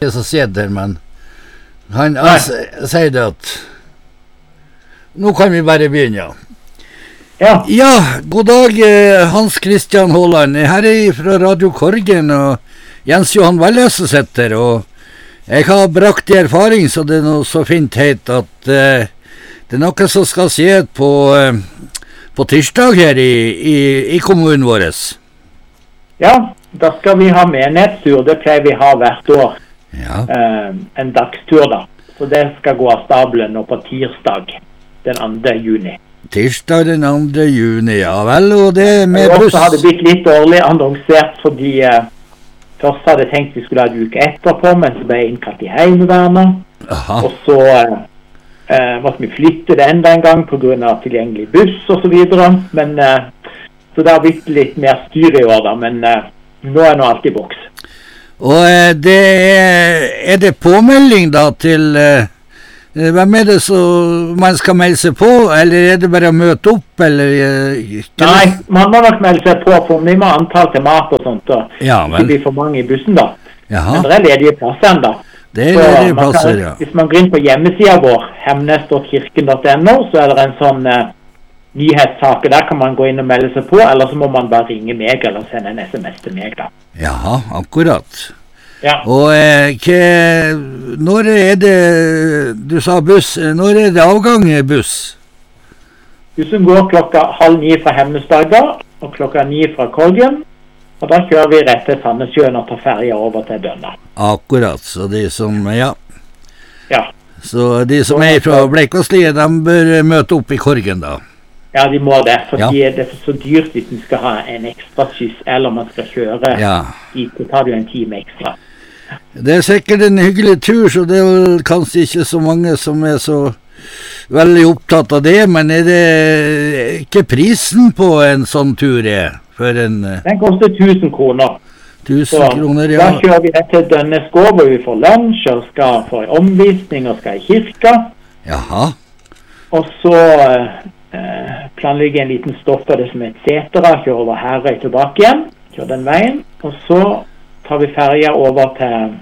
det som sitter, men han sier det at nå kan vi bare begynne, Ja, god dag, Hans Christian Håland. Her fra Radio Korgen, og Jens Johan Walløse sitter, og jeg har brakt i erfaring, så det noe så fint heit, at det noe som skal skje på tirsdag her i kommunen vår. Ja, da skal vi ha menighetstur, det pleier vi ha hvert år. En dagstur da. Så det skal gå av stabelen nå på tirsdag, den 2. juni. Tirsdag den 2. juni, ja vel, og det med buss. Og så har det blitt litt dårlig annonsert, fordi først hadde jeg tenkt vi skulle ha en uke etterpå, men så ble jeg innkalt i Heimevernet. Og så måtte vi flytte det enda en gang på grunn av tilgjengelig buss og så videre. Men, så det har blitt litt mer styr i år da, men nå er nå alt i boks. Og er det påmelding da til hvem er det så man skal melde seg på, eller er det bare å møte opp, eller? Nei, man må nok melde seg på, for vi må antall til mat og sånt, og det blir for mange i bussen da. Men det er ledige plasser enda. Det er ledige plasser, ja. Hvis man går inn på hjemmesiden vår, hemnes.kirken.no, så er det en sånn nyhetssak, der kan man gå inn og melde seg på, eller så må man bare ringe meg, eller sende en SMS til meg da. Jaha, akkurat. Ja. Og når er det, du sa buss, når er det avgang i buss? Bussen går 8:30 fra Hemnesberga, og 9 fra Korgen, og da kjører vi rett til Sandnessjøen og tar ferja over til Dønna. Akkurat, så de som, Ja. Så de som er fra Bleikvassliet, de bør møte opp i Korgen da? Ja, de må det, fordi det er så dyrt hvis man skal ha en ekstra skyss, eller man skal kjøre hit, så tar det jo en time ekstra. Det er sikkert en hyggelig tur, så det er vel kanskje ikke så mange som er så veldig opptatt av det, men er det ikke prisen på en sånn tur Den koster 1000 kroner. 1000 kroner, ja. Da kjører vi rett til Dønneskov, hvor vi får lunsj, og skal få omvisning, og skal i kirka. Jaha. Og så planlegger en liten stopp av det som et setere, kjører over Herøy tilbake igjen, kjører den veien, og så tar vi ferja over til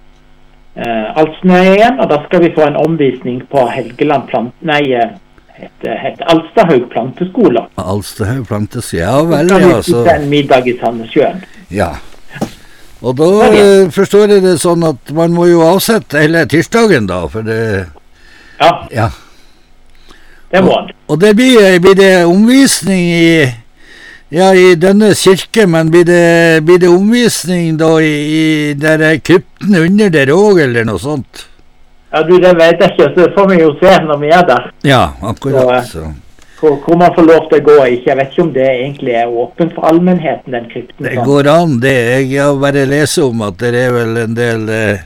Alsnøy igjen, og da skal vi få en omvisning på Helgeland heter Alstahaug planteskole. Alstahaug planteskole, ja vel, ja. Så skal vi en middag i Sandnessjøen. Ja. Og da forstår jeg det sånn at man må jo avsette hele tirsdagen da, for det... Ja. Det må han. Og det blir det omvisning i denne kirke, men blir det omvisning da i der krypten under der også, eller noe sånt? Ja, det vet jeg ikke, så det får vi jo se når vi er der. Ja, akkurat. Så. Hvor man får lov til å gå, jeg vet ikke om det egentlig er åpent for allmennheten, den krypten. Det går an, jeg har bare lest om at det er vel en del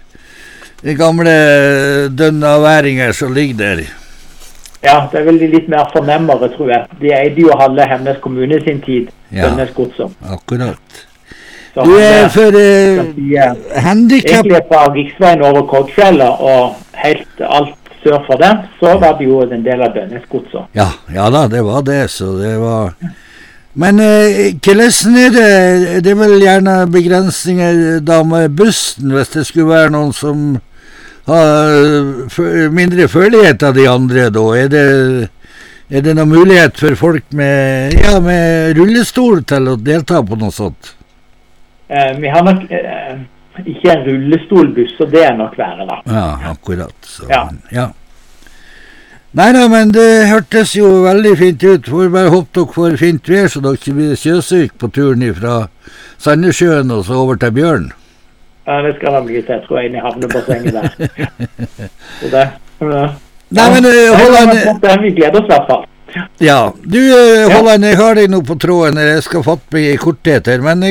gamle dønnaværinger som ligger der. Ja, det er vel litt mer fornemmere, tror jeg. De eide jo halve Hemnes kommune sin tid, Dønnesgodset. Akkurat. Så du er for handicap... Egentlig fra Riksveien over Korgfjellet, og helt alt sør for det, så var det jo en del av Dønnesgodset. Ja da, det var det, så det var... Men hvordan er det? Det er vel gjerne begrensninger da med bussen, hvis det skulle være noen som... mindre følelighet av de andre da, er det noen mulighet for folk med rullestol til å delta på noe sånt? Vi har nok ikke en rullestolbuss, så det er nok verre da. Ja, akkurat. Så, ja. Neida, men det hørtes jo veldig fint ut. Får bare håpe dere får fint vær, så dere ikke blir sjøsyk på turen fra Sandnessjøen og så over til Bjørn. Ja, det skal da bli til, tror jeg, inn i havnebassenget der. Så det... Nei, men Håland... Vi gleder oss i hvert fall. Ja, du Håland, jeg har deg nå på tråden, jeg skal fatte meg i korthet her, men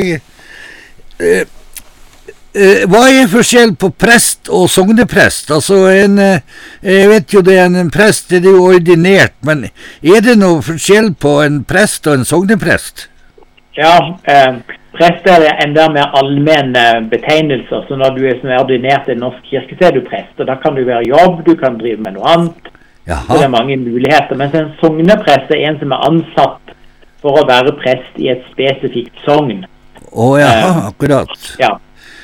hva er forskjell på prest og sogneprest? Altså, jeg vet jo det er en prest, det er jo ordinert, men er det noe forskjell på en prest og en sogneprest? Ja, prest er enda mer allmenne betegnelser, så når du er ordinert i Norsk kirke, så er du prest, og da kan du være jobb, du kan drive med noe annet, så det er mange muligheter, mens en sogneprest er en som er ansatt for å være prest i et spesifikt sogn. Akkurat. Ja,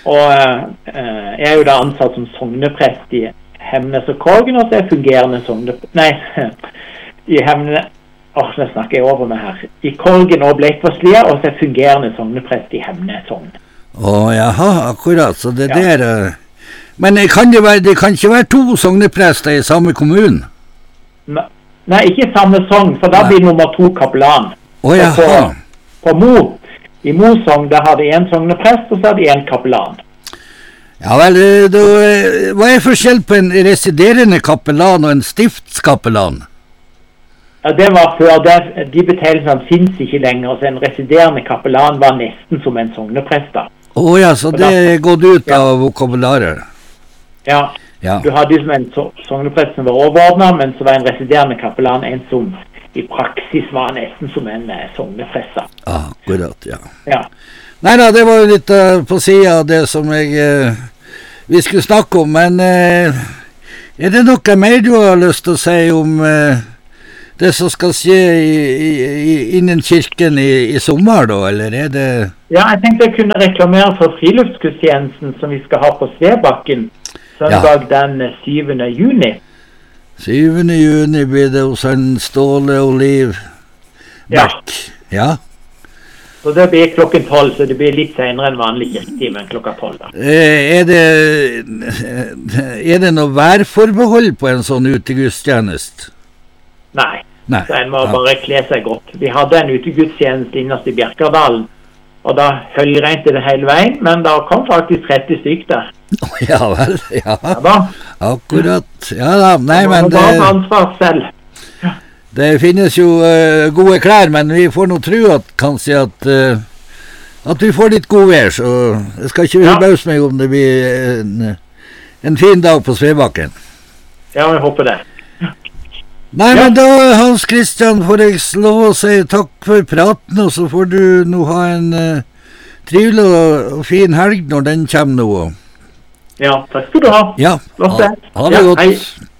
Og jeg jo da ansatt som sogneprest I Hemnes og Korgen, og så fungerende sogneprest... Nei, I Hemnes... nå snakker jeg over med her. I Korgen og Bleikvasslia, og så fungerende sogneprest I Hemnes sogn. Jaha, akkurat, så det der... Men det kan ikke være to sogneprester I samme kommunen? Nei, ikke samme sogn, for da blir nummer 2 kapellan. Jaha. På Mo, I Mo sogn, da hadde en sogneprest, og så hadde en kapellan. Ja vel, hva forskjell på en residerende kapellan og en stiftskapellan? Ja, det var før, de betegnelsene finnes ikke lenger, så en residerende kapellan var nesten som en sogneprest da. Ja, så det gått ut av vokabularet? Ja, du hadde jo som en sogneprest som var overordnet, men så var en residerende kapellan en som I praksis var nesten som en sogneprest. Akkurat, ja. Neida, det var jo litt på siden av det som vi skulle snakke om, men det noe mer du har lyst til å si om det som skal skje innen kirken I sommer da, eller det... Ja, jeg tenkte jeg kunne reklamere for friluftsgudstjenesten som vi skal ha på Svebakken søndag den 7. juni. 7. juni blir det hos en Ståle Oliv Beck. Ja. Så det blir klokken 12, så det blir litt senere enn vanlig kirketime enn klokka 12 da. Det noe værforbehold på en sånn utegudstjeneste? Nei. Så en må bare kle seg godt. Vi hadde en utegudstjeneste innast I Bjerkardalen, og da høljregnet det hele veien, men da kom faktisk 30 stykker der. Ja vel, ja. Akkurat. Ja da, nei, men det... Man må ansvar selv. Det finnes jo gode klær, men vi får nå tro kanskje at vi får litt god vær, så det skal ikke forbause meg om det blir en fin dag på Svebakken. Ja, jeg håper det. Nei, men da, Hans Christian, får jeg lov å si takk for praten, og så får du nå ha en trivelig og fin helg når den kommer nå. Ja, takk skal du ha. Ja, ha det godt. Hei.